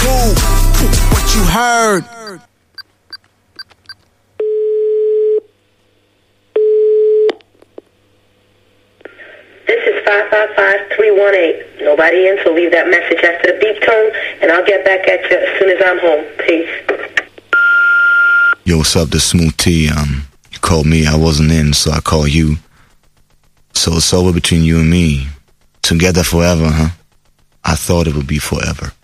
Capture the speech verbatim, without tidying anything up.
cool. What you heard? This is five five five, three one eight. Nobody in, so leave that message after the beep tone, and I'll get back at you as soon as I'm home. Peace. Yo, what's up? This Smooth T. Um, you called me. I wasn't in, so I called you. So it's over between you and me. Together forever, huh? I thought it would be forever.